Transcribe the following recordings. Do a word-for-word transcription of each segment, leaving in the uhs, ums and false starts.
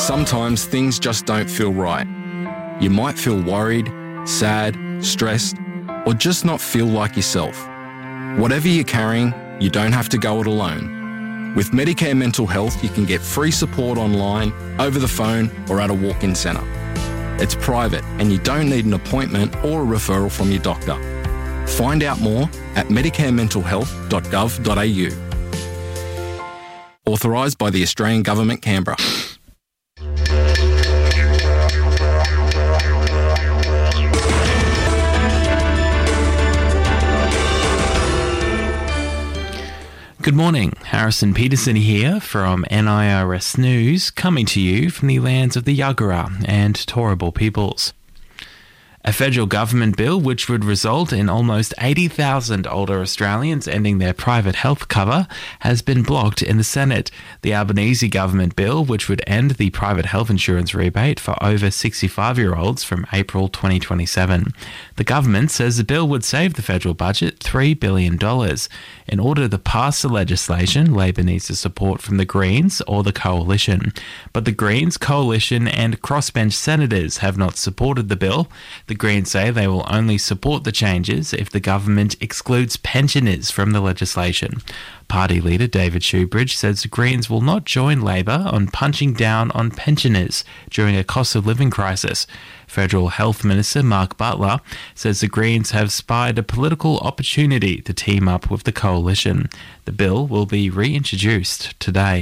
Sometimes things just don't feel right. You might feel worried, sad, stressed, or just not feel like yourself. Whatever you're carrying, you don't have to go it alone. With Medicare Mental Health, you can get free support online, over the phone, or at a walk-in centre. It's private and you don't need an appointment or a referral from your doctor. Find out more at medicare mental health dot gov dot a u. Authorised by the Australian Government, Canberra. Good morning, Harrison Peterson here from N I R S News, coming to you from the lands of the Yagara and Turrbal peoples. A federal government bill which would result in almost eighty thousand older Australians ending their private health cover has been blocked in the Senate. The Albanese government bill, which would end the private health insurance rebate for over sixty-five-year-olds from April twenty twenty-seven. The government says the bill would save the federal budget three billion dollars. In order to pass the legislation, Labor needs the support from the Greens or the Coalition. But the Greens, Coalition and crossbench senators have not supported the bill. The Greens say they will only support the changes if the government excludes pensioners from the legislation. Party leader David Shoebridge says the Greens will not join Labor on punching down on pensioners during a cost of living crisis. Federal Health Minister Mark Butler says the Greens have spied a political opportunity to team up with the Coalition. The bill will be reintroduced today.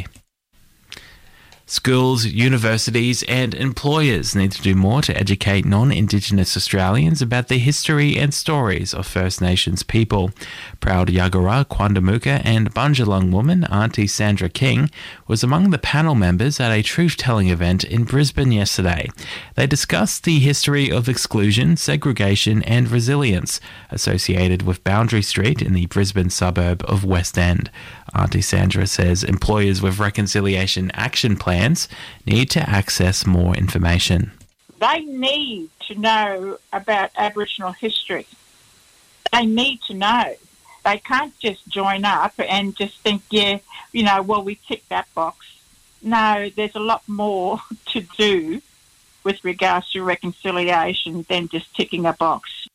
Schools, universities and employers need to do more to educate non-Indigenous Australians about the history and stories of First Nations people. Proud Yagara, Quandamooka and Bundjalung woman Auntie Sandra King was among the panel members at a truth-telling event in Brisbane yesterday. They discussed the history of exclusion, segregation and resilience associated with Boundary Street in the Brisbane suburb of West End. Auntie Sandra says employers with reconciliation action plans need to access more information. They need to know about Aboriginal history. They need to know. They can't just join up and just think, yeah, you know, well, we tick that box. No, there's a lot more to do with regards to reconciliation than just ticking a box.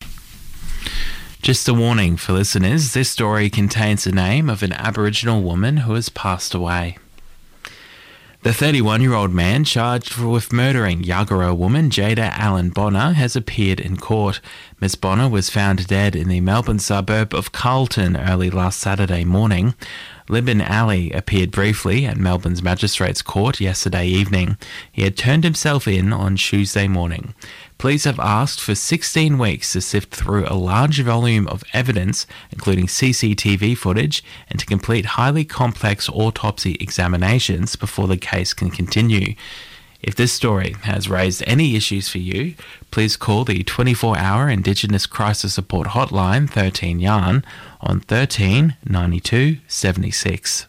Just a warning for listeners, this story contains the name of an Aboriginal woman who has passed away. The thirty-one-year-old man charged with murdering Yagara woman Jada Allen Bonner has appeared in court. Miss Bonner was found dead in the Melbourne suburb of Carlton early last Saturday morning. Libin Ali appeared briefly at Melbourne's Magistrates Court yesterday evening. He had turned himself in on Tuesday morning. Police have asked for sixteen weeks to sift through a large volume of evidence, including C C T V footage, and to complete highly complex autopsy examinations before the case can continue. If this story has raised any issues for you, please call the twenty-four hour Indigenous Crisis Support Hotline thirteen Yarn on thirteen ninety-two seventy-six.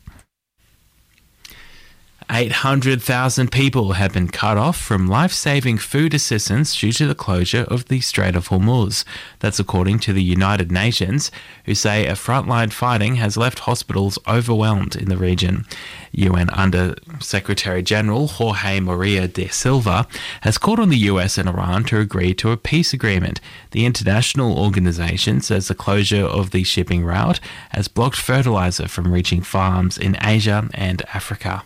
eight hundred thousand people have been cut off from life-saving food assistance due to the closure of the Strait of Hormuz. That's according to the United Nations, who say a frontline fighting has left hospitals overwhelmed in the region. U N Under-Secretary-General Jorge Maria de Silva has called on the U S and Iran to agree to a peace agreement. The international organisation says the closure of the shipping route has blocked fertiliser from reaching farms in Asia and Africa.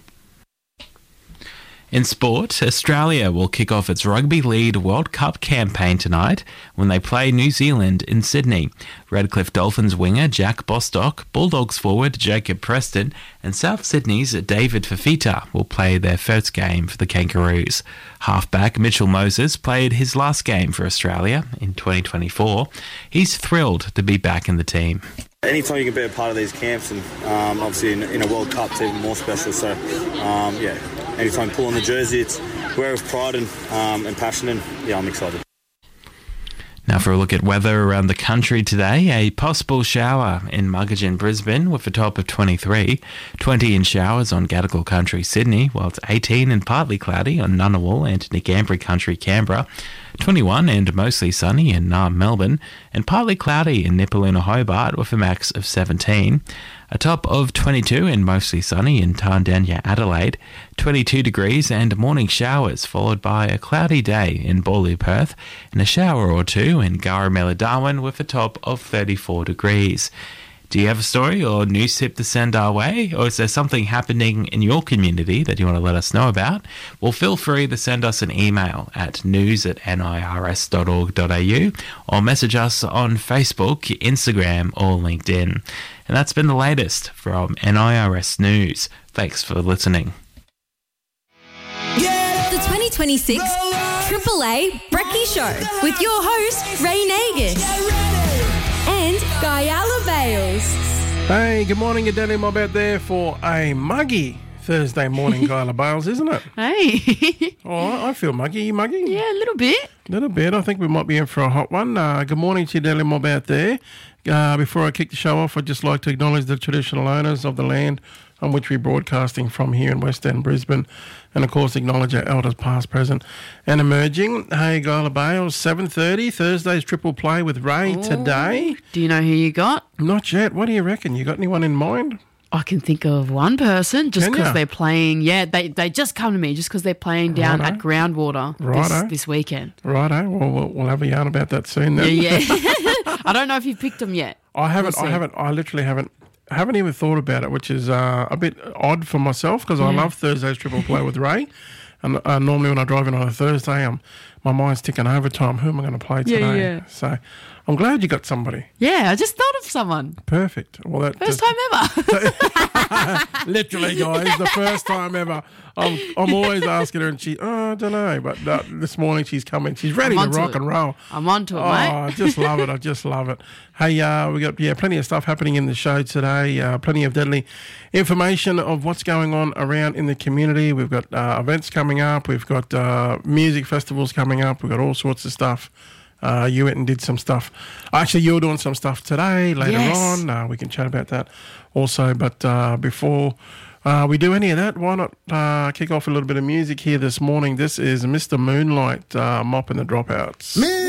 In sport, Australia will kick off its Rugby League World Cup campaign tonight when they play New Zealand in Sydney. Redcliffe Dolphins winger Jack Bostock, Bulldogs forward Jacob Preston and South Sydney's David Fafita will play their first game for the Kangaroos. Halfback Mitchell Moses played his last game for Australia in twenty twenty-four. He's thrilled to be back in the team. Anytime you can be a part of these camps, and um, obviously in, in a World Cup, it's even more special. So, um, yeah, anytime pull on the jersey, it's wear with pride and, um, and passion, and yeah, I'm excited. Now for a look at weather around the country today. A possible shower in Muggeridge, Brisbane with a top of twenty-three. twenty in showers on Gadigal Country, Sydney, while it's eighteen and partly cloudy on Ngunnawal and Ngambri Country, Canberra. twenty-one and mostly sunny in Naarm, Melbourne, and partly cloudy in Nipaluna, Hobart with a max of seventeen. A top of twenty-two and mostly sunny in Tandanya, Adelaide, twenty-two degrees and morning showers, followed by a cloudy day in Bawley, Perth, and a shower or two in Garamela, Darwin, with a top of thirty-four degrees. Do you have a story or news tip to send our way? Or is there something happening in your community that you want to let us know about? Well, feel free to send us an email at news at nirs dot org dot a u or message us on Facebook, Instagram or LinkedIn. And that's been the latest from N I R S News. Thanks for listening. The twenty twenty-six Triple A Brekkie Show with your host, Ray Nagus. And Guyala Bales. Hey, good morning, Adele Mob out there for a muggy Thursday morning, Guyala Bales, isn't it? Hey. Oh, I feel muggy. You muggy? Yeah, a little bit. A little bit. I think we might be in for a hot one. Uh, good morning to you, Adele Mob out there. Uh, before I kick the show off, I'd just like to acknowledge the traditional owners of the land on which we're broadcasting from here in West End, Brisbane, and of course acknowledge our elders past, present and emerging. Hey, Guyala Bales, seven thirty, Thursday's Triple Play with Ray Ooh. today. Do you know who you got? Not yet. What do you reckon? You got anyone in mind? I can think of one person just Can because ya? they're playing. Yeah, they they just come to me just because they're playing down Righto. at Groundwater Righto. this, this weekend. Righto. Well, well, we'll have a yarn about that soon then. Yeah, yeah. I don't know if you've picked them yet. I haven't. We'll I see. haven't. I literally haven't. Haven't even thought about it, which is uh, a bit odd for myself because I Yeah. love Thursday's Triple Play with Ray, and uh, normally when I drive in on a Thursday, I'm my mind's ticking overtime. Who am I going to play Yeah, today? yeah. So I'm glad you got somebody. Yeah, I just thought of someone. Perfect. Well, that First just- time ever. literally, guys, the first time ever. I'm, I'm always asking her, and she, oh, I don't know, but uh, this morning she's coming. She's ready I'm to onto rock it. and roll. I'm onto it, Oh, mate. I just love it. I just love it. Hey, uh, we got yeah, plenty of stuff happening in the show today. Uh, plenty of deadly information of what's going on around in the community. We've got uh, events coming up. We've got uh, music festivals coming up. We've got all sorts of stuff. Uh, you went and did some stuff. Actually, you're doing some stuff today. Later Yes. on, uh, we can chat about that also. But uh, before uh, we do any of that, why not uh, kick off a little bit of music here this morning? This is Mister Moonlight, uh, Mopping the Dropouts.